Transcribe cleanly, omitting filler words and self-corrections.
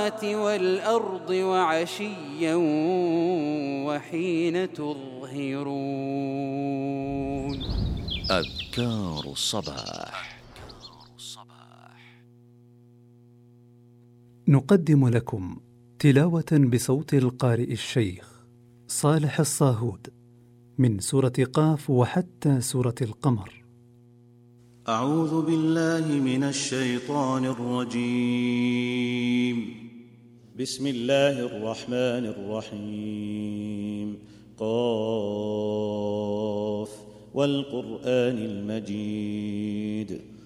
والأرض وعشيا وحين تظهرون. أذكار الصباح. نقدم لكم تلاوة بصوت القارئ الشيخ صالح الصاهود من سورة قاف وحتى سورة القمر. أعوذ بالله من الشيطان الرجيم. بسم الله الرحمن الرحيم. قاف والقرآن المجيد